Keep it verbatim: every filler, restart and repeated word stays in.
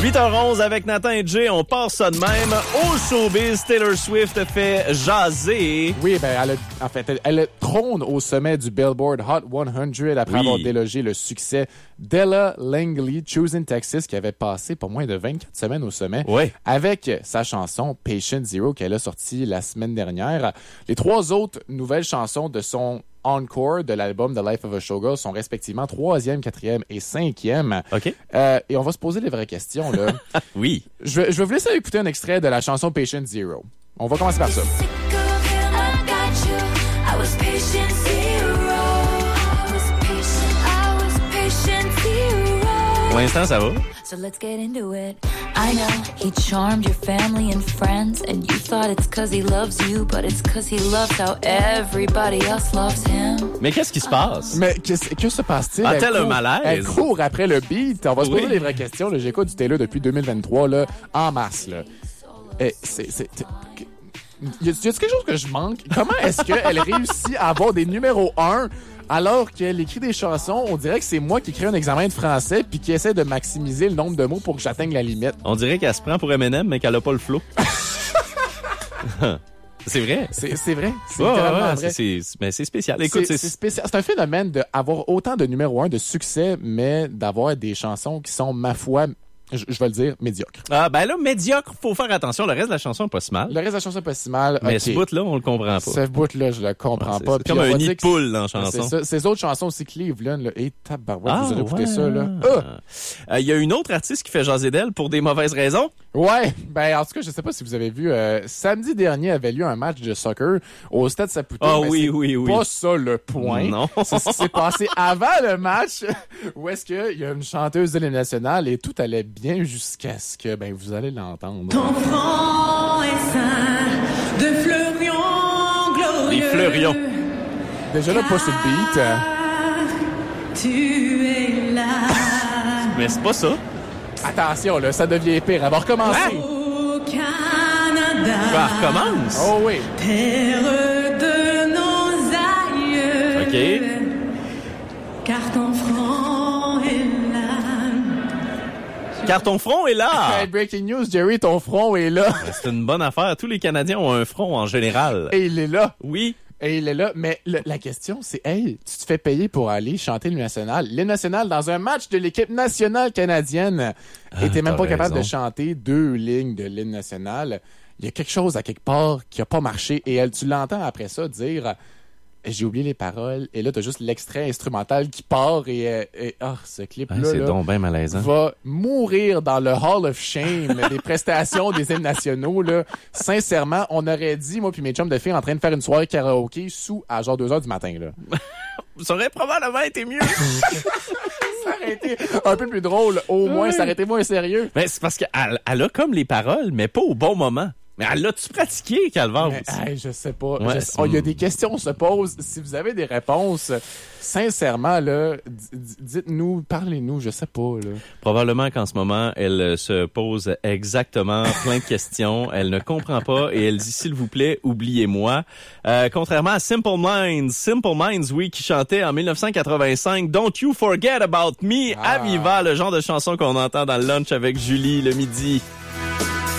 huit heures onze avec Nathan et Jay, on part ça de même. Au showbiz, Taylor Swift fait jaser. Oui, ben, elle a, en fait, elle, elle trône au sommet du Billboard Hot cent après oui. avoir délogé le succès d'Ella Langley, Choosing Texas, qui avait passé pas moins de vingt-quatre semaines au sommet, oui. avec sa chanson Patient Zero qu'elle a sortie la semaine dernière. Les trois autres nouvelles chansons de son encore de l'album The Life of a Showgirl sont respectivement troisième, quatrième et cinquième. OK. Euh, et on va se poser les vraies questions, là. Oui. Je vais, je vais vous laisser écouter un extrait de la chanson Patient Zero. On va commencer par ça. Pour l'instant, ça va. So let's get into it. I know he charmed your family and friends, and you thought it's cause he loves you, but it's cause he loves how everybody else loves him. Mais qu'est-ce qui se passe? Mais que, que se passe-t-il? Ah, tel un court, malaise. Elle court après le beat. On va Oui. se poser les vraies questions. Là. J'écoute du Taylor depuis deux mille vingt-trois, là, en mars. Là. Et c'est... c'est y a-t-il quelque chose que je manque? Comment est-ce qu'elle réussit à avoir des numéros un alors qu'elle écrit des chansons? On dirait que c'est moi qui écris un examen de français puis qui essaie de maximiser le nombre de mots pour que j'atteigne la limite. On dirait qu'elle se prend pour Eminem, mais qu'elle a pas le flow. C'est vrai. C'est, c'est vrai. C'est oh, littéralement ouais, vrai. C'est, c'est, mais c'est spécial. Écoute, c'est, c'est... c'est spécial. C'est un phénomène d'avoir autant de numéro un de succès, mais d'avoir des chansons qui sont, ma foi, je, je vais le dire, médiocres. Ah, ben là, médiocre, faut faire attention. Le reste de la chanson est pas si mal. Le reste de la chanson est pas si mal. Mais okay. ce bout-là, on le comprend pas. Ce bout-là, je le comprends ouais, pas. C'est, c'est comme un nid de poule dans la chanson. C'est ça. Ces autres chansons aussi, Cleveland, là, et tabarouette, ah, vous allez écouter ouais. ça, là. Il ah! euh, y a une autre artiste qui fait jaser d'elle pour des mauvaises raisons. Ouais, ben en tout cas, je sais pas si vous avez vu, euh, samedi dernier avait lieu un match de soccer au Stade Saputo. Ah mais oui, c'est oui, oui. pas ça le point. Non. C'est ce qui s'est passé avant le match, où est-ce qu'il y a une chanteuse de l'hymne national et tout allait bien jusqu'à ce que, ben vous allez l'entendre. Ton front est saint de fleurions glorieux. Les fleurions. Déjà là, pas sur le beat. Tu es là. Mais c'est pas ça. Attention, là, ça devient pire. Elle va recommencer. Hein? Au Canada. Ben, elle recommence. Oh oui. Terre de nos aïeux. OK. Car ton front est là. Car ton front est là. Hey, breaking news, Jerry, ton front est là. Ben, c'est une bonne affaire. Tous les Canadiens ont un front en général. Et il est là. Oui. Et il est là. Mais le, la question, c'est, hey, tu te fais payer pour aller chanter l'hymne national. L'hymne national dans un match de l'équipe nationale canadienne. Ah, et t'es même pas raison. capable de chanter deux lignes de l'hymne national. Il y a quelque chose à quelque part qui a pas marché. Et elle, tu l'entends après ça dire, j'ai oublié les paroles. Et là, t'as juste l'extrait instrumental qui part et, et oh, ce clip-là, Ah, c'est là, donc bien malaisant. va mourir dans le Hall of Shame des prestations des hymnes nationaux. Là. Sincèrement, on aurait dit, moi puis mes chums de filles, en train de faire une soirée karaoké sous à genre deux heures du matin. Là. Ça aurait probablement été mieux. Ça aurait été un peu plus drôle, au moins, oui. ça aurait été moins sérieux. Mais c'est parce qu'elle elle a comme les paroles, mais pas au bon moment. Mais elle l'a-tu pratiqué, Calvaire? Mais, hey, je sais pas. Ouais, Je- oh, il y a des questions se posent. Si vous avez des réponses, sincèrement, là, d- d- dites-nous, parlez-nous, je sais pas. Là. Probablement qu'en ce moment, elle euh, se pose exactement plein de questions. Elle ne comprend pas et elle dit, s'il vous plaît, oubliez-moi. Euh, contrairement à Simple Minds. Simple Minds, oui, qui chantait en dix-neuf cent quatre-vingt-cinq Don't You Forget About Me Ah. à Viva, le genre de chanson qu'on entend dans le lunch avec Julie le midi.